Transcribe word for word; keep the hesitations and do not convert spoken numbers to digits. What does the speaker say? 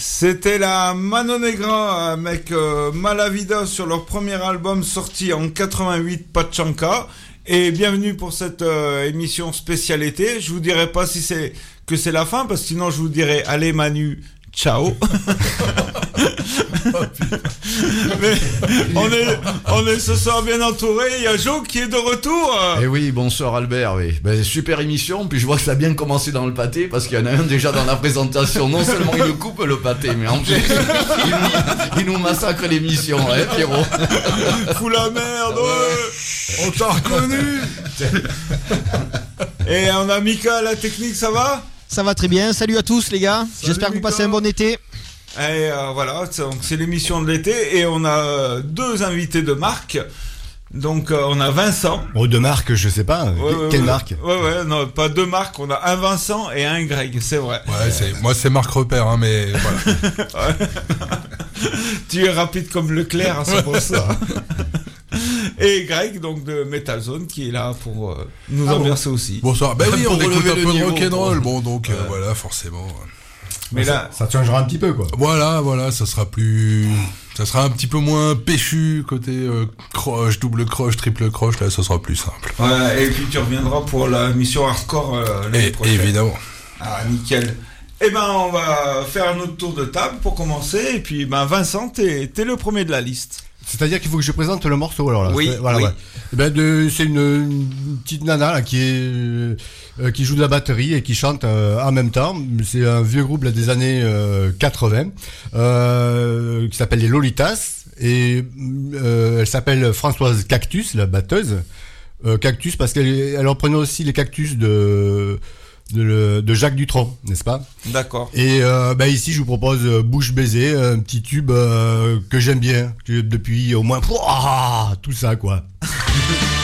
C'était la Mano Negra avec euh, Malavida sur leur premier album sorti en quatre-vingt-huit, Pachanka. Et bienvenue pour cette euh, émission spéciale été. Je vous dirai pas si c'est que c'est la fin, parce que sinon je vous dirai allez Manu, ciao. Mais on est, on est ce soir bien entouré. Il y a Jo qui est de retour. Eh oui, bonsoir Albert. Oui. Ben, super émission. Puis je vois que ça a bien commencé dans le pâté, parce qu'il y en a un déjà dans la présentation. Non seulement il nous coupe le pâté, mais en plus il nous, il nous massacre l'émission, hein, Pierrot. Fous la merde. Ouais. On t'a reconnu. Et on a Mika à la technique, ça va? Ça va très bien. Salut à tous les gars. Salut, j'espère que vous passez un bon été. Et euh, voilà, c'est, donc c'est l'émission de l'été et on a euh, deux invités de marque. Donc euh, on a Vincent. Oh, de marque, je sais pas. Ouais, ouais, Quelle ouais, marque? Ouais, ouais, non, pas deux marques. On a un Vincent et un Greg, c'est vrai. Ouais, c'est, moi c'est Marc Repère, hein, mais voilà. Tu es rapide comme Leclerc, hein, c'est pour ça. Et Greg, donc de Metal Zone, qui est là pour euh, nous ah ambiancer bon. aussi. Bonsoir. Ben oui, on écoute un peu de rock'n'roll. Bon, bon, donc euh, voilà, forcément. Mais ça, là, ça changera un petit peu, quoi. Voilà, voilà, ça sera plus, ça sera un petit peu moins péchu côté euh, croche, double croche, triple croche. Là, ça sera plus simple. Voilà, et puis tu reviendras pour la mission hardcore euh, l'année et, prochaine. Évidemment. Ah, nickel. Eh ben, on va faire un autre tour de table pour commencer. Et puis, ben, Vincent, t'es, t'es le premier de la liste. C'est-à-dire qu'il faut que je présente le morceau, alors là. Oui, c'est, voilà, oui. Ouais. Et ben de, c'est une, une petite nana là, qui est euh, qui joue de la batterie et qui chante euh, en même temps. C'est un vieux groupe là, des années euh, quatre-vingts euh, qui s'appelle les Lolitas et euh, elle s'appelle Françoise Cactus, la batteuse. Euh, Cactus parce qu'elle elle reprenait aussi les cactus de De, de Jacques Dutronc, n'est-ce pas? D'accord. Et euh, bah ici, je vous propose euh, Bouche baisée, un petit tube euh, que j'aime bien que depuis au moins pouah, tout ça quoi.